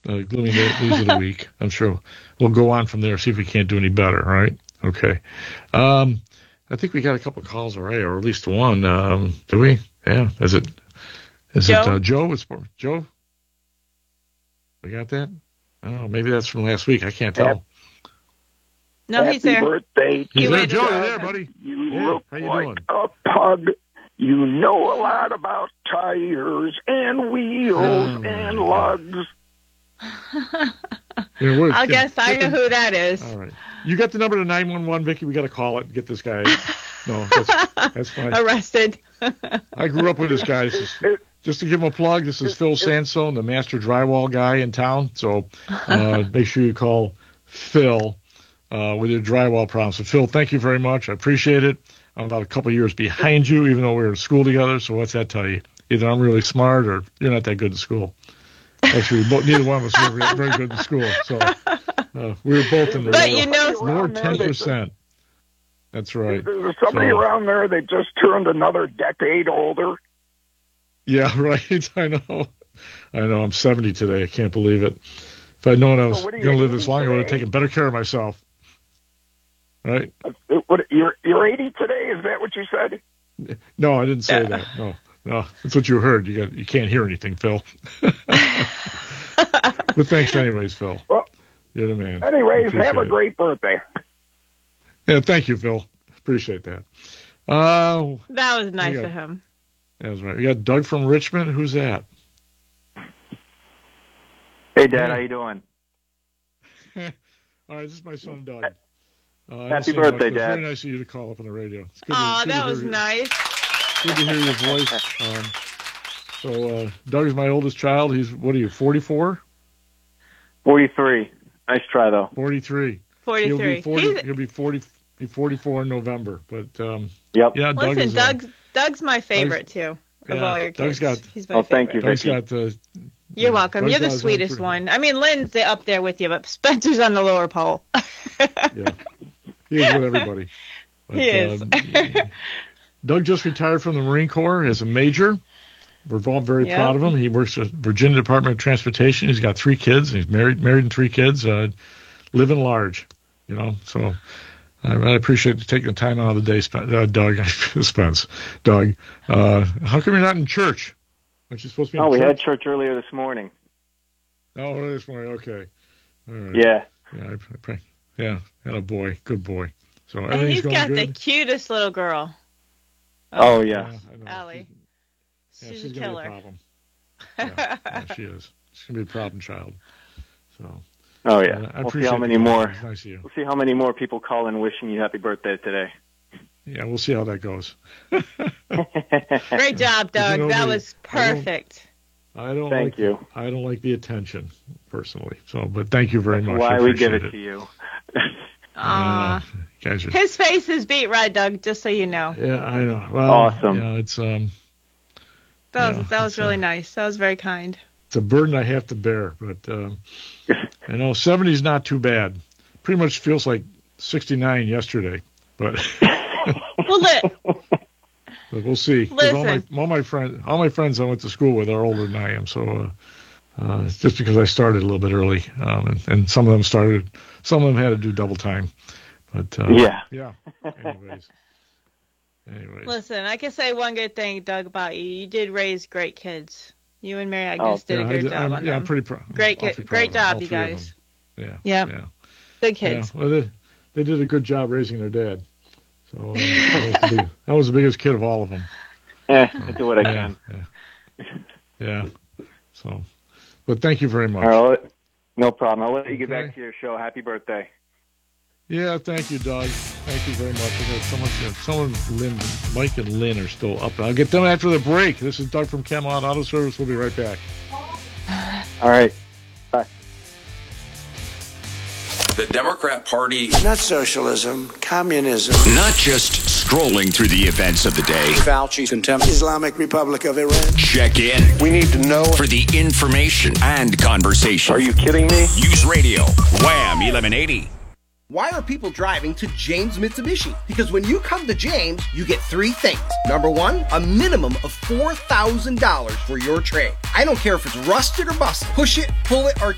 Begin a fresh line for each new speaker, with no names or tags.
gloomy news of the week. I'm sure we'll go on from there, see if we can't do any better, all right? Okay. I think we got a couple of calls already, or at least one. Do we? Yeah. Is it Joe? Joe? We got that? Oh, maybe that's from last week. I can't tell.
No, he's there.
Happy birthday.
He's there, Joe. You're there, buddy.
You
look
like a pug. You know a lot about tires and wheels and lugs.
I guess I know who that is.
All right. You got the number to 911, Vicky. We got to call it and get this guy. No, that's fine.
Arrested.
I grew up with this guy. Just to give him a plug, this is Phil Sandstone, the master drywall guy in town. So make sure you call Phil with your drywall problems. So, Phil, thank you very much. I appreciate it. I'm about a couple of years behind you, even though we were in school together. So what's that tell you? Either I'm really smart or you're not that good at school. Actually, neither one of us were very good at school. So we were both in the lower 10%. That's right.
There's somebody around there that just turned another decade older.
Yeah, right. I know. I'm 70 today. I can't believe it. If I'd known I was going to live this long, I would have taken better care of myself. Right?
You're 80 today? Is that what you said?
No, I didn't say that. No, that's what you heard. You can't hear anything, Phil. But thanks anyways, Phil. Well, you're the man.
Anyways, have a great birthday.
Yeah, thank you, Phil. Appreciate that.
That was nice of him.
That was right. We got Doug from Richmond. Who's that?
Hey, Dad. How you doing?
All right, this is my son, Doug.
Happy birthday, Dad.
Very nice of you to call up on the radio.
That was nice.
Good to hear your voice. So Doug is my oldest child. He's, what are you, 44?
43. Nice try, though.
43.
43.
He'll be 44 in November. But
yep.
Yeah,
listen, Doug's my favorite too of all your kids. He's my favorite.
Thank you.
Doug's got the.
You're welcome. You're the sweetest one. I mean, Lynn's up there with you, but Spencer's on the lower pole.
Yeah, he is with everybody. But,
he is.
Doug just retired from the Marine Corps as a major. We're all very proud of him. He works at Virginia Department of Transportation. He's got 3 kids. He's married and 3 kids. Living large, So I appreciate you taking the time out of the day, Doug. How come you're not in church? Aren't you supposed to be in church?
We had church earlier this morning.
Oh, this morning. Okay. All right.
Yeah.
Yeah. Had a boy. Good boy. So
and
everything's
he's
going
got
good.
the cutest little girl.
Oh yeah.
Allie.
She's a killer. Gonna be a problem. Yeah, she is. She's gonna be a problem child. So.
Oh yeah. We'll see how many more.
Nice of you.
We'll see how many more people call in wishing you happy birthday today.
Yeah, we'll see how that goes.
Great job, Doug. That was perfect.
Thank you. I don't like the attention personally. So, but thank you very much.
Why we give it to you.
His face is beat right, Doug. Just so you know.
Yeah, I know. Well,
awesome.
Yeah, it's
that was really nice. That was very kind.
It's a burden I have to bear, but 70 is not too bad. Pretty much feels like 69 yesterday, but. But we'll see. All my friends I went to school with are older than I am, so it's just because I started a little bit early, and some of them had to do double time. But yeah. Anyways.
Listen, I can say one good thing, Doug, about you. You did raise great kids. You and Mary Agnes did a good job on them.
I'm pretty proud.
Great job, you guys.
Yeah.
Good kids.
Yeah. Well, they did a good job raising their dad. So that was the biggest kid of all of them.
I do what I can.
Yeah. So, but thank you very much.
No problem. I'll let you get back to your show. Happy birthday.
Yeah, thank you, Doug. Thank you very much. Mike and Lynn are still up. I'll get them after the break. This is Doug from Camelot Auto Service. We'll be right back.
All right. Bye.
The Democrat Party.
Not socialism, communism.
Not just scrolling through the events of the day.
Fauci's contempt. Islamic Republic of Iran.
Check in.
We need to know.
For the information and conversation.
Are you kidding me?
News Radio. Wham 1180.
Why are people driving to James Mitsubishi? Because when you come to James, you get 3 things. Number 1, a minimum of $4,000 for your trade. I don't care if it's rusted or busted. Push it, pull it, or